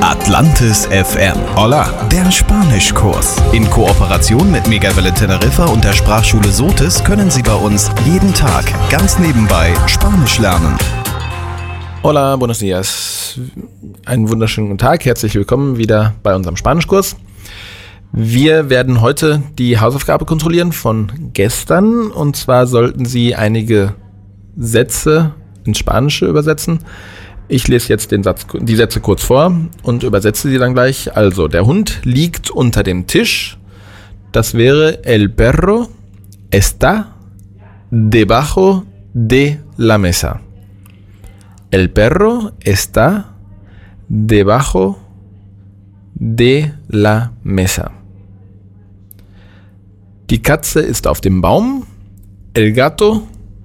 Atlantis FM. Hola, der Spanischkurs. In Kooperation mit Megawelle Teneriffa und der Sprachschule Sotis können Sie bei uns jeden Tag ganz nebenbei Spanisch lernen. Hola, buenos dias. Einen wunderschönen guten Tag. Herzlich willkommen wieder bei unserem Spanischkurs. Wir werden heute die Hausaufgabe kontrollieren von gestern. Und zwar sollten Sie einige Sätze ins Spanische übersetzen. Ich lese jetzt die Sätze kurz vor und übersetze sie dann gleich. Also, der Hund liegt unter dem Tisch. Das wäre El perro está debajo de la mesa. El perro está debajo de la mesa. Die Katze ist auf dem Baum. El gato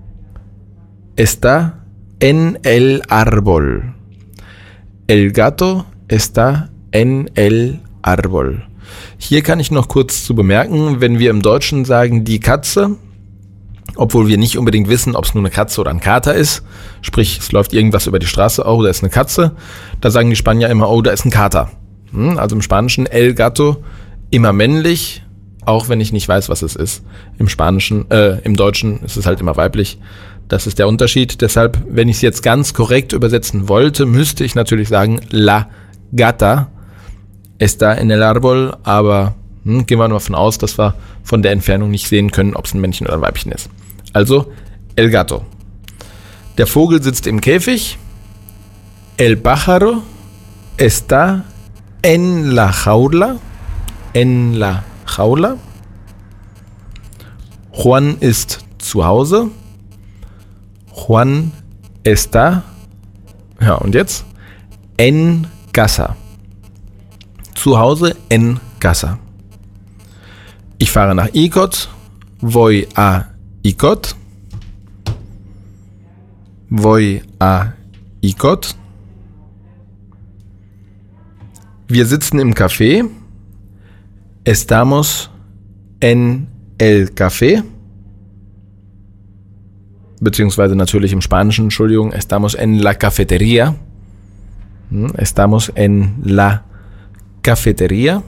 está en el árbol. El gato está en el árbol. Hier kann ich noch kurz zu bemerken, wenn wir im Deutschen sagen die Katze, obwohl wir nicht unbedingt wissen, ob es nur eine Katze oder ein Kater ist, sprich es läuft irgendwas über die Straße, oh, da ist eine Katze, da sagen die Spanier immer, oh, da ist ein Kater. Also im Spanischen el gato immer männlich, auch wenn ich nicht weiß, was es ist. Im Deutschen ist es halt immer weiblich. Das ist der Unterschied. Deshalb, wenn ich es jetzt ganz korrekt übersetzen wollte, müsste ich natürlich sagen, la gata está en el árbol, aber gehen wir mal davon aus, dass wir von der Entfernung nicht sehen können, ob es ein Männchen oder ein Weibchen ist. Also, el gato. Der Vogel sitzt im Käfig. El pájaro está en la jaula. En la jaula. Juan ist zu Hause. Juan está, ja und jetzt, en casa. Zu Hause en casa. Ich fahre nach Icod, voy a Icod. Voy a Icod. Wir sitzen im Café. Estamos en el café. Beziehungsweise natürlich im Spanischen, Entschuldigung, estamos en la cafetería. Estamos en la cafetería.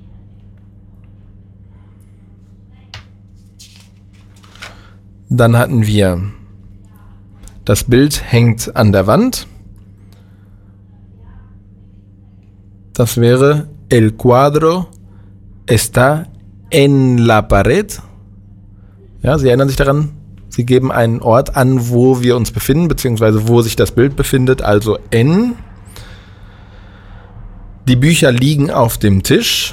Dann hatten wir, das Bild hängt an der Wand. Das wäre, el cuadro está en la pared. Ja, Sie erinnern sich daran? Sie geben einen Ort an, wo wir uns befinden, beziehungsweise wo sich das Bild befindet, also en. Die Bücher liegen auf dem Tisch.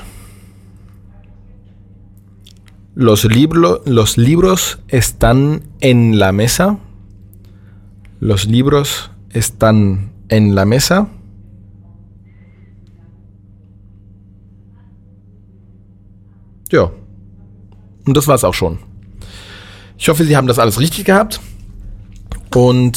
Los libros están en la mesa. Los libros están en la mesa. Ja, und das war's auch schon. Ich hoffe, Sie haben das alles richtig gehabt. Und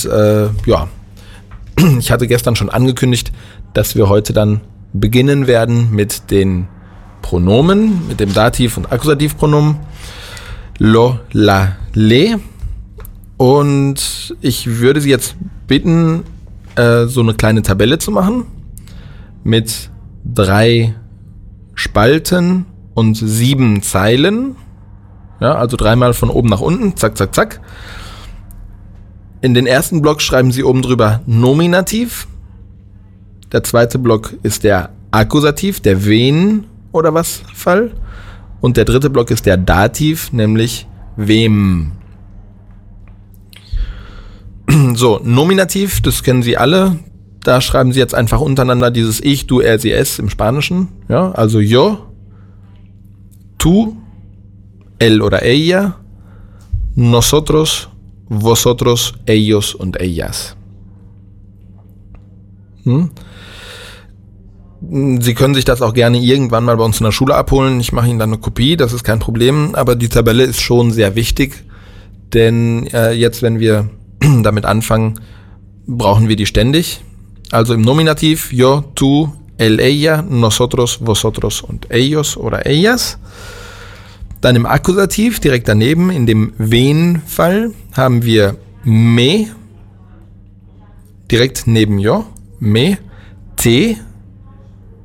ich hatte gestern schon angekündigt, dass wir heute dann beginnen werden mit den Pronomen, mit dem Dativ- und Akkusativpronomen. Lo, la, le. Und ich würde Sie jetzt bitten, so eine kleine Tabelle zu machen mit 3 Spalten und 7 Zeilen. Ja, also 3-mal von oben nach unten, zack, zack, zack. In den ersten Block schreiben Sie oben drüber Nominativ. Der zweite Block ist der Akkusativ, der wen oder was Fall. Und der dritte Block ist der Dativ, nämlich wem. So, Nominativ, das kennen Sie alle. Da schreiben Sie jetzt einfach untereinander dieses Ich, du, er, sie, es im Spanischen. Ja, also yo, tú, él oder ella, nosotros, vosotros, ellos und ellas. Sie können sich das auch gerne irgendwann mal bei uns in der Schule abholen. Ich mache Ihnen dann eine Kopie, das ist kein Problem. Aber die Tabelle ist schon sehr wichtig, denn jetzt, wenn wir damit anfangen, brauchen wir die ständig. Also im Nominativ, yo, tú, él, ella, nosotros, vosotros und ellos oder ellas. Dann im Akkusativ, direkt daneben, in dem Wen-Fall, haben wir me, direkt neben yo, me, te,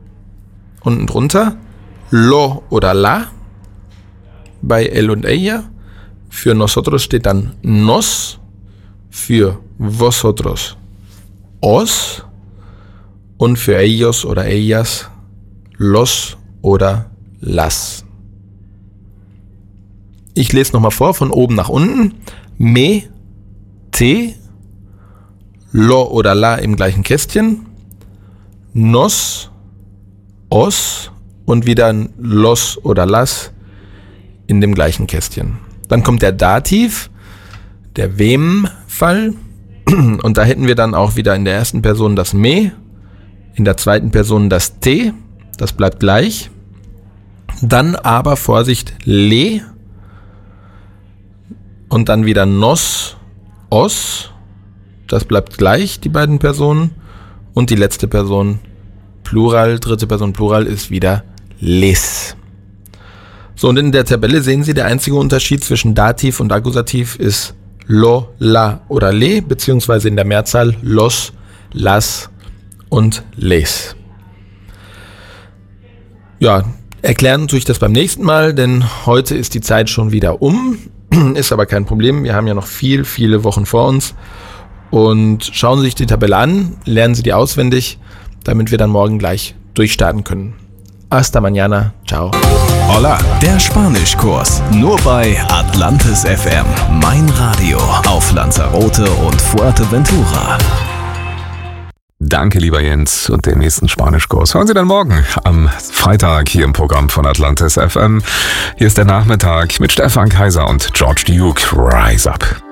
unten drunter. Lo oder la bei él und ella. Für nosotros steht dann nos. Für vosotros os. Und für ellos oder ellas los oder las. Ich lese nochmal vor, von oben nach unten. Me, te, lo oder la im gleichen Kästchen. Nos, os und wieder ein los oder las in dem gleichen Kästchen. Dann kommt der Dativ, der Wem-Fall. Und da hätten wir dann auch wieder in der ersten Person das me, in der zweiten Person das te, das bleibt gleich. Dann aber, Vorsicht, le und dann wieder nos, os, das bleibt gleich, die beiden Personen. Und die letzte Person, Plural, dritte Person Plural ist wieder les. So, und in der Tabelle sehen Sie, der einzige Unterschied zwischen Dativ und Akkusativ ist lo, la oder le, beziehungsweise in der Mehrzahl los, las und les. Ja, erklären tue ich das beim nächsten Mal, denn heute ist die Zeit schon wieder um. Ist aber kein Problem, wir haben ja noch viele Wochen vor uns. Und schauen Sie sich die Tabelle an, lernen Sie die auswendig, damit wir dann morgen gleich durchstarten können. Hasta mañana, ciao. Hola, der Spanischkurs. Nur bei Atlantis FM. Mein Radio auf Lanzarote und Fuerteventura. Danke, lieber Jens. Und den nächsten Spanischkurs hören Sie dann morgen am Freitag hier im Programm von Atlantis FM. Hier ist der Nachmittag mit Stefan Kaiser und George Duke. Rise Up.